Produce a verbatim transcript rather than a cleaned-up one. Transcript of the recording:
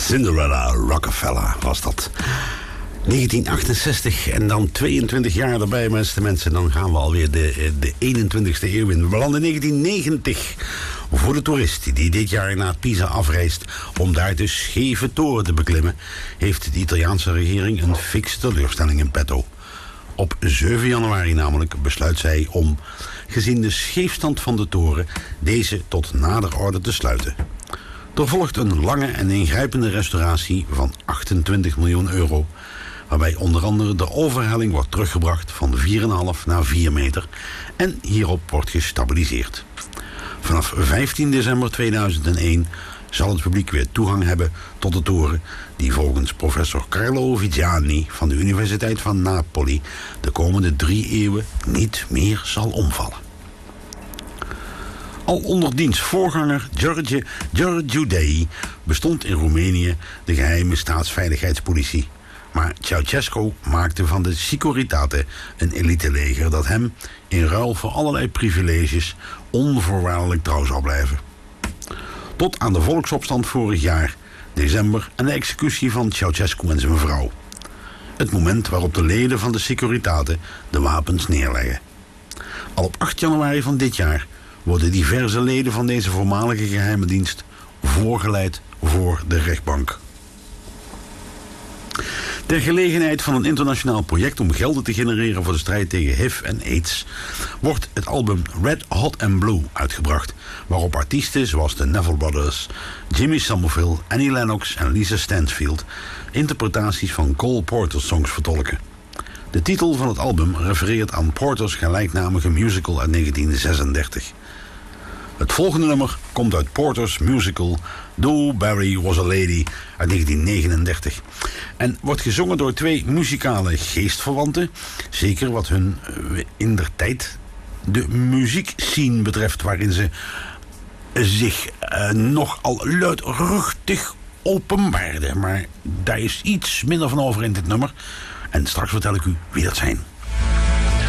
Cinderella Rockefeller was dat. negentien achtenzestig en dan tweeëntwintig jaar erbij, beste mensen. Dan gaan we alweer de, de eenentwintigste eeuw in. We belanden in negentien negentig. Voor de toerist die dit jaar naar Pisa afreist om daar de scheve toren te beklimmen, heeft de Italiaanse regering een fikse teleurstelling in petto. Op zeven januari namelijk besluit zij om, gezien de scheefstand van de toren, deze tot nader orde te sluiten. Er volgt een lange en ingrijpende restauratie van achtentwintig miljoen euro... waarbij onder andere de overhelling wordt teruggebracht van vier komma vijf naar vier meter... en hierop wordt gestabiliseerd. Vanaf vijftien december tweeduizend één zal het publiek weer toegang hebben tot de toren, die volgens professor Carlo Vigiani van de Universiteit van Napoli de komende drie eeuwen niet meer zal omvallen. Al onder diens voorganger George Georgiou bestond in Roemenië de geheime staatsveiligheidspolitie. Maar Ceausescu maakte van de Securitate een eliteleger dat hem, in ruil voor allerlei privileges, onvoorwaardelijk trouw zou blijven. Tot aan de volksopstand vorig jaar, december, en de executie van Ceausescu en zijn vrouw. Het moment waarop de leden van de Securitate de wapens neerleggen. Al op acht januari van dit jaar worden diverse leden van deze voormalige geheime dienst voorgeleid voor de rechtbank. Ter gelegenheid van een internationaal project om gelden te genereren voor de strijd tegen H I V en AIDS wordt het album Red Hot and Blue uitgebracht, waarop artiesten zoals de Neville Brothers, Jimmy Somerville, Annie Lennox en Lisa Stansfield interpretaties van Cole Porter songs vertolken. De titel van het album refereert aan Porters gelijknamige musical uit negentien zesendertig. Het volgende nummer komt uit Porter's musical Do Barry Was a Lady uit negentien negenendertig... en wordt gezongen door twee muzikale geestverwanten, zeker wat hun uh, indertijd de muziekscene betreft, waarin ze zich uh, nogal luidruchtig openbaarden. Maar daar is iets minder van over in dit nummer en straks vertel ik u wie dat zijn.